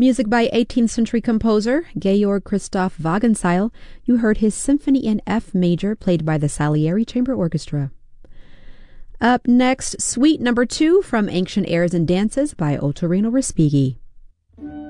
Music by 18th century composer Georg Christoph Wagenseil. You heard his Symphony in F major played by the Salieri Chamber Orchestra. Up next, Suite No. 2 from Ancient Airs and Dances by Ottorino Respighi.